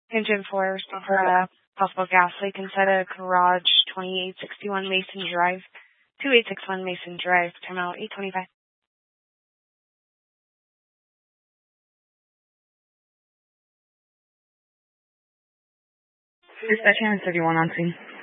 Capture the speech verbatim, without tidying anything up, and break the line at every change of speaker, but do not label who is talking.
Engine four for a possible gas leak inside a garage, twenty-eight sixty-one Mason Drive, twenty-eight sixty-one Mason Drive, terminal eight twenty-five.
Dispatch thirty-one on scene.